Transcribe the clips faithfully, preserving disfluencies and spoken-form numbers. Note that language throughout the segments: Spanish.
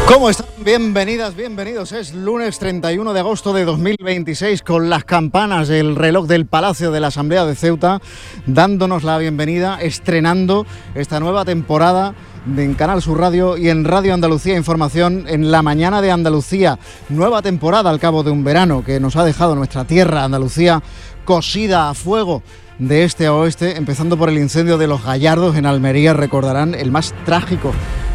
¿Cómo están? Bienvenidas, bienvenidos. Es lunes treinta y uno de agosto de dos mil veintiséis, con las campanas del reloj del Palacio de la Asamblea de Ceuta dándonos la bienvenida, estrenando esta nueva temporada en Canal Sur Radio y en Radio Andalucía Información en La Mañana de Andalucía. Nueva temporada al cabo de un verano que nos ha dejado nuestra tierra, Andalucía, cosida a fuego de este a oeste, empezando por el incendio de Los Gallardos en Almería. Recordarán el más trágico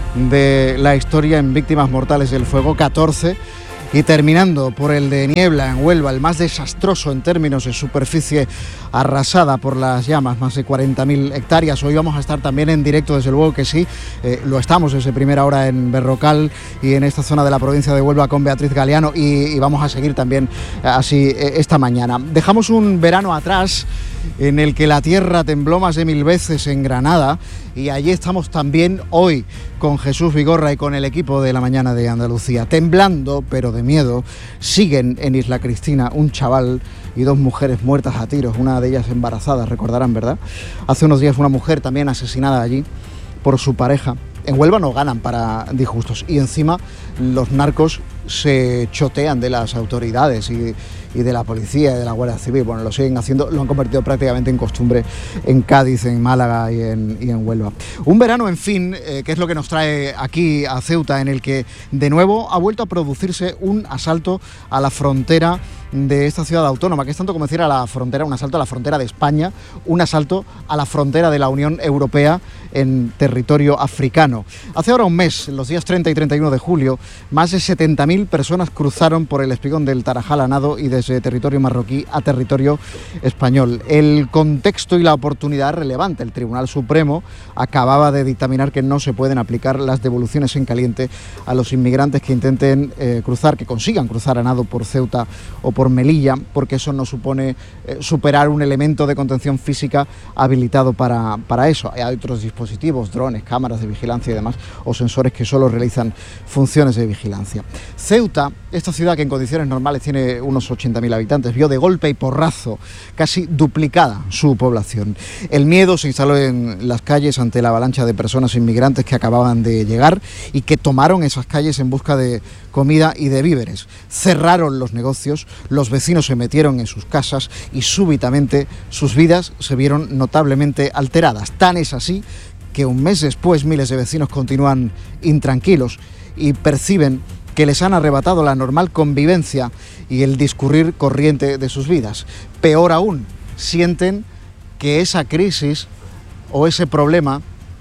de la historia en víctimas mortales del fuego, catorce, y terminando por el de Niebla en Huelva, el más desastroso en términos de superficie arrasada por las llamas, más de cuarenta mil hectáreas. Hoy vamos a estar también en directo, desde luego que sí, eh, lo estamos desde primera hora en Berrocal y en esta zona de la provincia de Huelva con Beatriz Galeano, y, y vamos a seguir también así eh, esta mañana. Dejamos un verano atrás en el que la tierra tembló más de mil veces en Granada, y allí estamos también hoy con Jesús Vigorra y con el equipo de La Mañana de Andalucía. Temblando, pero de miedo, siguen en Isla Cristina un chaval y dos mujeres muertas a tiros, una de ellas embarazada, recordarán, ¿verdad? Hace unos días una mujer también asesinada allí por su pareja. En Huelva no ganan para disgustos, y encima los narcos se chotean de las autoridades y, y de la policía y de la Guardia Civil. Bueno, lo siguen haciendo, lo han convertido prácticamente en costumbre en Cádiz, en Málaga y en, y en Huelva. Un verano, en fin, eh, que es lo que nos trae aquí a Ceuta, en el que de nuevo ha vuelto a producirse un asalto a la frontera de esta ciudad autónoma, que es tanto como decir a la frontera, un asalto a la frontera de España, un asalto a la frontera de la Unión Europea en territorio africano. Hace ahora un mes, los días treinta y treinta y uno de julio, más de setenta mil personas cruzaron por el espigón del Tarajal a nado y desde territorio marroquí a territorio español. El contexto y la oportunidad es relevante. El Tribunal Supremo acababa de dictaminar que no se pueden aplicar las devoluciones en caliente a los inmigrantes que intenten eh, cruzar, que consigan cruzar a nado por Ceuta o por Melilla, porque eso no supone eh, superar un elemento de contención física habilitado para, para eso. Hay otros dispositivos, drones, cámaras de vigilancia y demás, o sensores que solo realizan funciones de vigilancia. Ceuta, esta ciudad que en condiciones normales tiene unos ochenta mil habitantes, vio de golpe y porrazo casi duplicada su población. El miedo se instaló en las calles ante la avalancha de personas inmigrantes que acababan de llegar y que tomaron esas calles en busca de comida y de víveres. Cerraron los negocios, los vecinos se metieron en sus casas y súbitamente sus vidas se vieron notablemente alteradas. Tan es así que un mes después miles de vecinos continúan intranquilos y perciben que les han arrebatado la normal convivencia y el discurrir corriente de sus vidas. Peor aún, sienten que esa crisis o ese problema,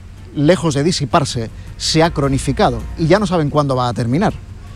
lejos de disiparse, se ha cronificado y ya no saben cuándo va a terminar.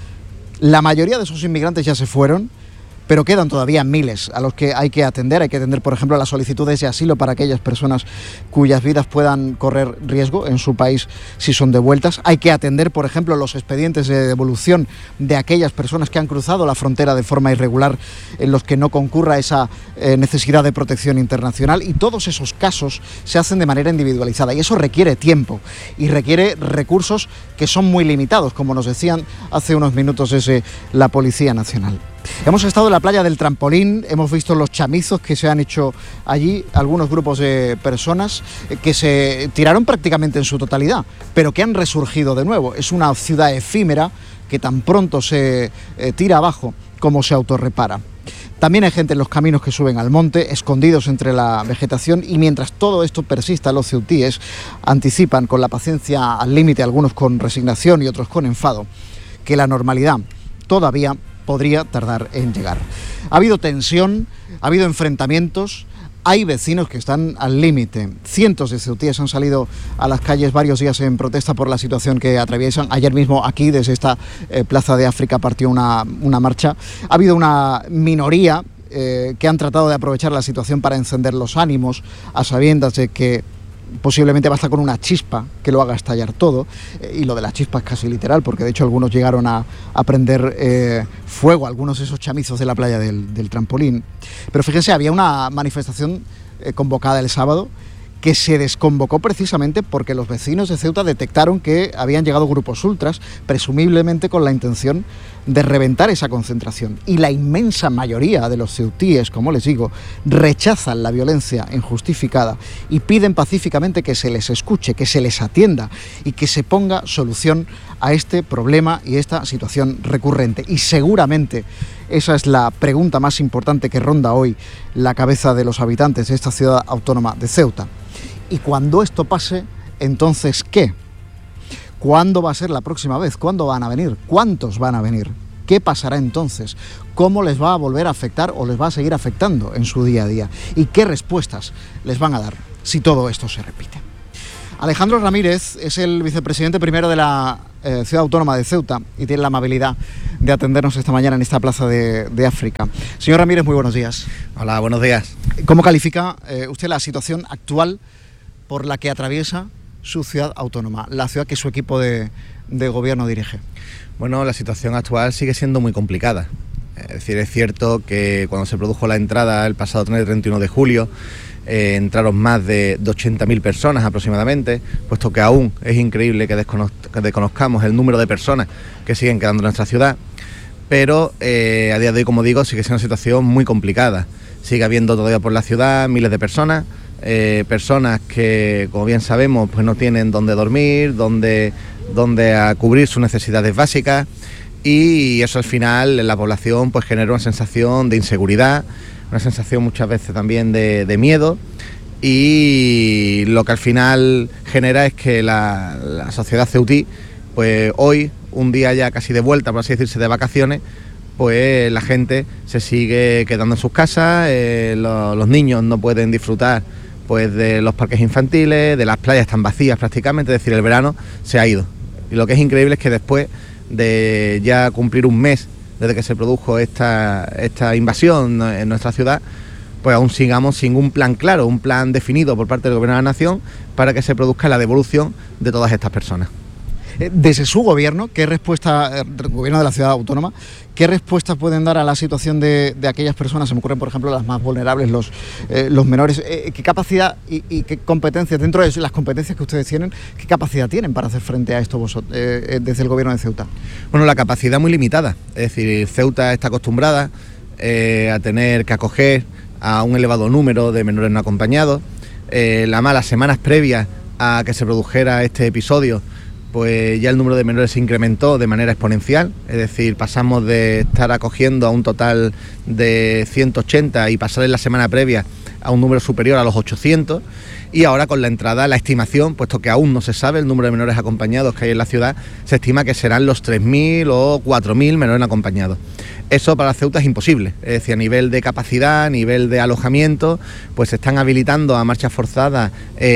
La mayoría de esos inmigrantes ya se fueron, pero quedan todavía miles a los que hay que atender. Hay que atender, por ejemplo, las solicitudes de asilo para aquellas personas cuyas vidas puedan correr riesgo en su país si son devueltas. Hay que atender, por ejemplo, los expedientes de devolución de aquellas personas que han cruzado la frontera de forma irregular, en los que no concurra esa eh, necesidad de protección internacional. Y todos esos casos se hacen de manera individualizada, y eso requiere tiempo y requiere recursos que son muy limitados, como nos decían hace unos minutos desde la Policía Nacional. Hemos estado en la playa del Trampolín, hemos visto los chamizos que se han hecho allí, algunos grupos de personas que se tiraron prácticamente en su totalidad, pero que han resurgido de nuevo. Es una ciudad efímera que tan pronto se eh, tira abajo como se autorrepara. También hay gente en los caminos que suben al monte, escondidos entre la vegetación, y mientras todo esto persista, los ceutíes anticipan con la paciencia al límite, algunos con resignación y otros con enfado, que la normalidad todavía podría tardar en llegar. Ha habido tensión, ha habido enfrentamientos, hay vecinos que están al límite. Cientos de ceutíes han salido a las calles varios días en protesta por la situación que atraviesan. Ayer mismo aquí, desde esta eh, Plaza de África, partió una, una marcha. Ha habido una minoría eh, que han tratado de aprovechar la situación para encender los ánimos, a sabiendas de que posiblemente basta con una chispa que lo haga estallar todo, eh, y lo de la chispa es casi literal, porque de hecho algunos llegaron a, a prender eh, fuego, algunos de esos chamizos de la playa del, del Trampolín. Pero fíjense, había una manifestación eh, convocada el sábado que se desconvocó precisamente porque los vecinos de Ceuta detectaron que habían llegado grupos ultras, presumiblemente con la intención de reventar esa concentración. Y la inmensa mayoría de los ceutíes, como les digo, rechazan la violencia injustificada y piden pacíficamente que se les escuche, que se les atienda y que se ponga solución a este problema y esta situación recurrente. Y seguramente esa es la pregunta más importante que ronda hoy la cabeza de los habitantes de esta ciudad autónoma de Ceuta. Y cuando esto pase, entonces, ¿qué? ¿Cuándo va a ser la próxima vez? ¿Cuándo van a venir? ¿Cuántos van a venir? ¿Qué pasará entonces? ¿Cómo les va a volver a afectar o les va a seguir afectando en su día a día? ¿Y qué respuestas les van a dar si todo esto se repite? Alejandro Ramírez es el vicepresidente primero de la eh, Ciudad Autónoma de Ceuta y tiene la amabilidad de atendernos esta mañana en esta plaza de, de África. Señor Ramírez, muy buenos días. Hola, buenos días. ¿Cómo califica eh, usted la situación actual por la que atraviesa su ciudad autónoma, la ciudad que su equipo de, de gobierno dirige? Bueno, la situación actual sigue siendo muy complicada. Es decir, es cierto que cuando se produjo la entrada el pasado treinta y uno de julio, eh, entraron más de, de ochenta mil personas aproximadamente, puesto que aún es increíble que, desconoz que desconozcamos el número de personas que siguen quedando en nuestra ciudad, pero eh, a día de hoy, como digo, sigue siendo una situación muy complicada. Sigue habiendo todavía por la ciudad miles de personas, eh, personas que, como bien sabemos, pues no tienen dónde dormir, dónde, dónde a cubrir sus necesidades básicas, y eso al final en la población pues genera una sensación de inseguridad, una sensación muchas veces también de, de miedo, y lo que al final genera es que la, la sociedad ceutí, pues hoy, un día ya casi de vuelta, por así decirse, de vacaciones, pues la gente se sigue quedando en sus casas, eh, lo, los niños no pueden disfrutar pues de los parques infantiles, de las playas están vacías prácticamente, es decir, el verano se ha ido. Y lo que es increíble es que después de ya cumplir un mes desde que se produjo esta, esta invasión en nuestra ciudad, pues aún sigamos sin un plan claro, un plan definido por parte del Gobierno de la Nación para que se produzca la devolución de todas estas personas. Desde su gobierno, ¿qué respuesta, el gobierno de la ciudad autónoma, qué respuestas pueden dar a la situación de, de aquellas personas? Se me ocurren, por ejemplo, las más vulnerables, los, eh, los menores. Eh, ¿Qué capacidad y, y qué competencias, dentro de las competencias que ustedes tienen, qué capacidad tienen para hacer frente a esto vosotros, eh, desde el gobierno de Ceuta? Bueno, la capacidad muy limitada. Es decir, Ceuta está acostumbrada eh, a tener que acoger a un elevado número de menores no acompañados. Eh, la mala semanas previas a que se produjera este episodio, pues ya el número de menores se incrementó de manera exponencial, es decir, pasamos de estar acogiendo a un total de ciento ochenta y pasar en la semana previa a un número superior a los ochocientos, y ahora con la entrada, la estimación, puesto que aún no se sabe el número de menores acompañados que hay en la ciudad, se estima que serán los tres mil o cuatro mil menores acompañados. Eso para Ceuta es imposible, es decir, a nivel de capacidad, a nivel de alojamiento, pues se están habilitando a marcha forzada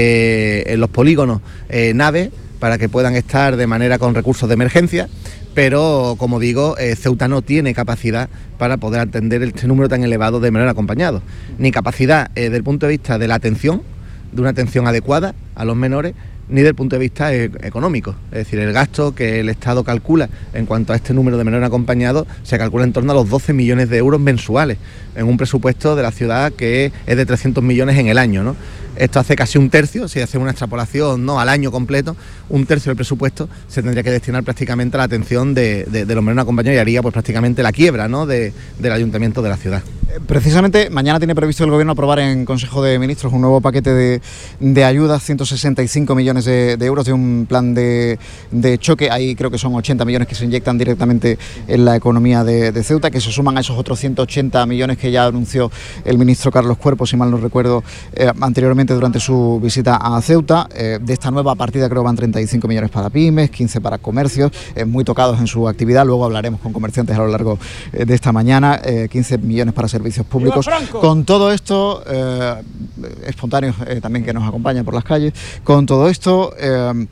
eh, en los polígonos eh, naves, para que puedan estar de manera con recursos de emergencia, pero como digo, eh, Ceuta no tiene capacidad para poder atender este número tan elevado de menores acompañados, ni capacidad eh, desde el punto de vista de la atención, de una atención adecuada a los menores, ni desde el punto de vista eh, económico. Es decir, el gasto que el Estado calcula en cuanto a este número de menores acompañados se calcula en torno a los doce millones de euros mensuales, en un presupuesto de la ciudad que es de trescientos millones en el año, ¿no? Esto hace casi un tercio, si hacemos una extrapolación no al año completo, un tercio del presupuesto se tendría que destinar prácticamente a la atención de, de, de los menores acompañados, y haría pues prácticamente la quiebra, ¿no?, de, del ayuntamiento de la ciudad. Precisamente mañana tiene previsto el Gobierno aprobar en Consejo de Ministros un nuevo paquete de, de ayudas, ciento sesenta y cinco millones de, de euros de un plan de, de choque. Ahí creo que son ochenta millones que se inyectan directamente en la economía de, de Ceuta, que se suman a esos otros ciento ochenta millones que ya anunció el ministro Carlos Cuerpo, si mal no recuerdo, eh, anteriormente durante su visita a Ceuta. Eh, de esta nueva partida creo van treinta y cinco millones para pymes, quince para comercios, eh, muy tocados en su actividad. Luego hablaremos con comerciantes a lo largo eh, de esta mañana, eh, quince millones para servicios públicos. Con todo esto, eh, espontáneos eh, también que nos acompañan por las calles, con todo esto, eh,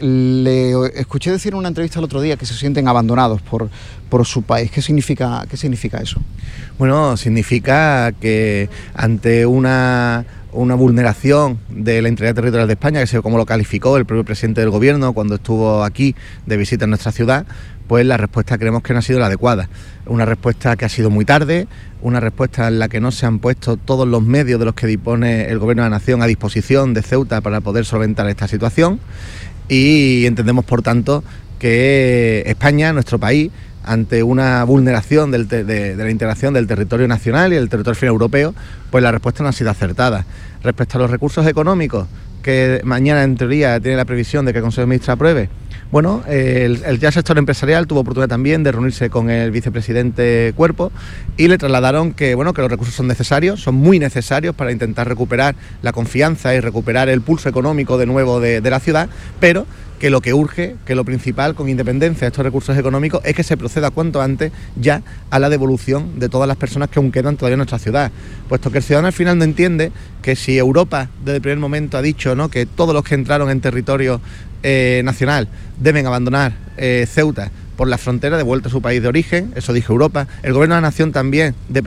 le escuché decir en una entrevista el otro día que se sienten abandonados por, por su país. ¿Qué significa, qué significa eso? Bueno, significa que ante una... una vulneración de la integridad territorial de España, que es como lo calificó el propio presidente del Gobierno cuando estuvo aquí de visita en nuestra ciudad, pues la respuesta creemos que no ha sido la adecuada. Una respuesta que ha sido muy tarde, una respuesta en la que no se han puesto todos los medios de los que dispone el Gobierno de la Nación a disposición de Ceuta para poder solventar esta situación, y entendemos, por tanto, que España, nuestro país, ante una vulneración del te de, de la integración del territorio nacional y del territorio final europeo, pues la respuesta no ha sido acertada. Respecto a los recursos económicos, que mañana en teoría tiene la previsión de que el Consejo de Ministros apruebe, Bueno, el, el ya sector empresarial tuvo oportunidad también de reunirse con el vicepresidente Cuerpo y le trasladaron que, bueno, que los recursos son necesarios, son muy necesarios para intentar recuperar la confianza y recuperar el pulso económico de nuevo de, de la ciudad, pero que lo que urge, que lo principal, con independencia de estos recursos económicos, es que se proceda cuanto antes ya a la devolución de todas las personas que aún quedan todavía en nuestra ciudad, puesto que el ciudadano al final no entiende que si Europa desde el primer momento ha dicho, ¿no?, que todos los que entraron en territorio eh, nacional deben abandonar eh, Ceuta por la frontera de vuelta a su país de origen, eso dijo Europa, el Gobierno de la Nación también de